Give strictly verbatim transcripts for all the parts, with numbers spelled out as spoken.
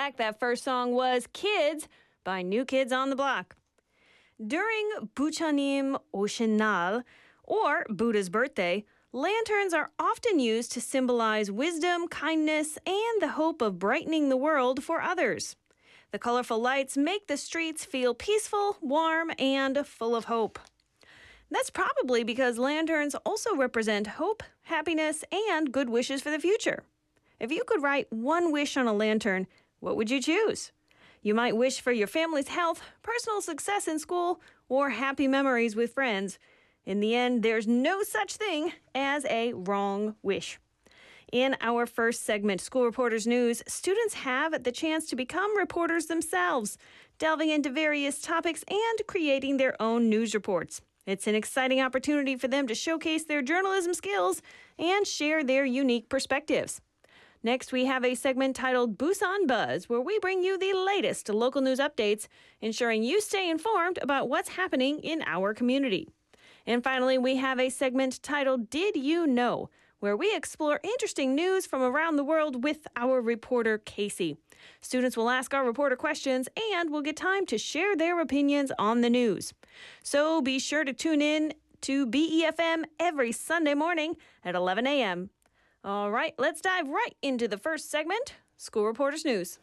back. That first song was Kids by New Kids on the Block. During Buchanim Oshinal, or Buddha's birthday, lanterns are often used to symbolize wisdom, kindness, and the hope of brightening the world for others. The colorful lights make the streets feel peaceful, warm, and full of hope. That's probably because lanterns also represent hope, happiness, and good wishes for the future. If you could write one wish on a lantern, what would you choose? You might wish for your family's health, personal success in school, or happy memories with friends. In the end, there's no such thing as a wrong wish. In our first segment, School Reporters News, students have the chance to become reporters themselves, delving into various topics and creating their own news reports. It's an exciting opportunity for them to showcase their journalism skills and share their unique perspectives. Next, we have a segment titled Busan Buzz, where we bring you the latest local news updates, ensuring you stay informed about what's happening in our community. And finally, we have a segment titled Did You Know?, where we explore interesting news from around the world with our reporter, Casey. Students will ask our reporter questions and will get time to share their opinions on the news. So be sure to tune in to B E F M every Sunday morning at eleven a.m. All right, let's dive right into the first segment, School Reporters News.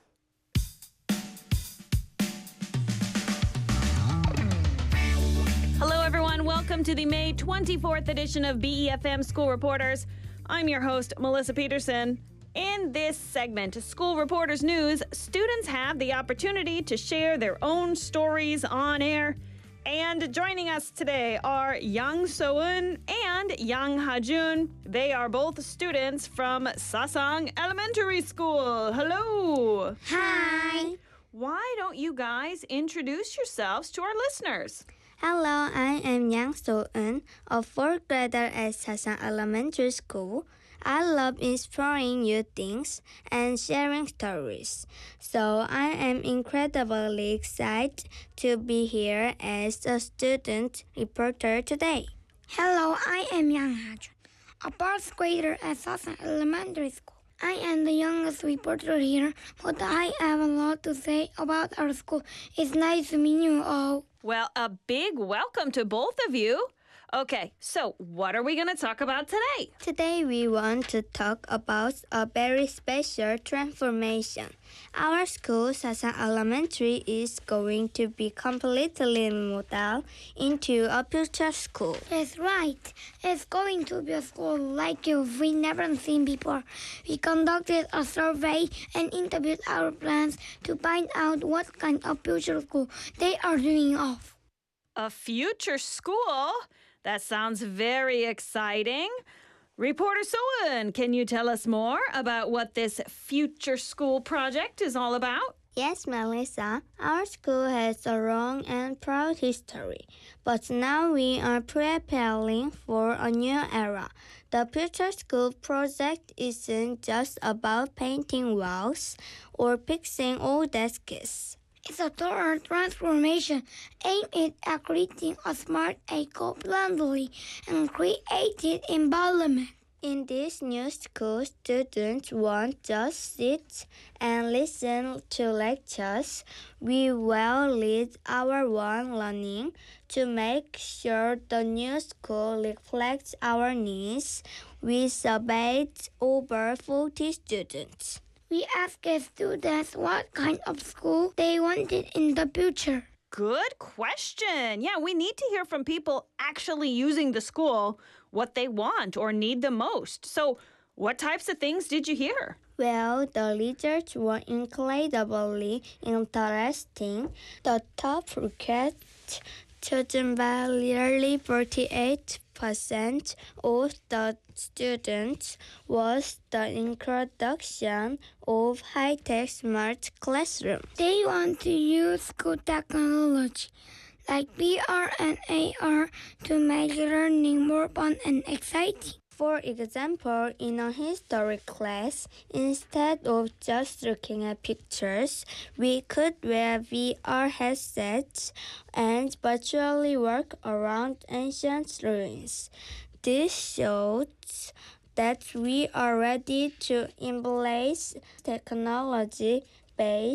Hello, everyone. Welcome to the May twenty-fourth edition of B E F M School Reporters. I'm your host, Melissa Peterson. In this segment, School Reporters News, students have the opportunity to share their own stories on air. And joining us today are Yang So-eun and Yang Ha-jun. They are both students from Sasang Elementary School. Hello. Hi. Why don't you guys introduce yourselves to our listeners? Hello, I am Yang So-eun, a fourth grader at Sasang Elementary School. I love exploring new things and sharing stories. So I am incredibly excited to be here as a student reporter today. Hello, I am Yang Ha-jun, a fourth grader at Sasang Elementary School. I am the youngest reporter here, but I have a lot to say about our school. It's nice to meet you all. Well, a big welcome to both of you. Okay, so what are we going to talk about today? Today we want to talk about a very special transformation. Our school, Sasang Elementary, is going to be completely remodeled into a future school. That's right. It's going to be a school like you've never seen before. We conducted a survey and interviewed our parents to find out what kind of future school they are dreaming of. A future school? That sounds very exciting. Reporter So-eun, can you tell us more about what this future school project is all about? Yes, Melissa. Our school has a long and proud history, but now we are preparing for a new era. The Future School project isn't just about painting walls or fixing old desks. It's a total transformation aimed at creating a smart, eco-friendly, and creative environment. In this new school, students won't just sit and listen to lectures. We will lead our own learning to make sure the new school reflects our needs. We surveyed over forty students. We asked students what kind of school they wanted in the future. Good question. Yeah, we need to hear from people actually using the school what they want or need the most. So, what types of things did you hear? Well, the results were incredibly interesting. The top request chosen by nearly forty-eight percent of the students was the introduction of high-tech smart classroom. They want to use school technology like V R and A R to make learning more fun and exciting. For example, in a history class, instead of just looking at pictures, we could wear V R headsets and virtually walk around ancient ruins. This shows that we are ready to embrace technology-based